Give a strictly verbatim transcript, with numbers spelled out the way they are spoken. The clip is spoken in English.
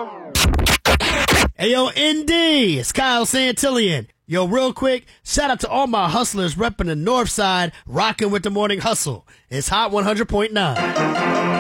Hey, yo, N D, it's Kyle Santillian. Yo, real quick, shout out to all my hustlers repping the North Side, rocking with the Morning Hustle. It's Hot one hundred point nine.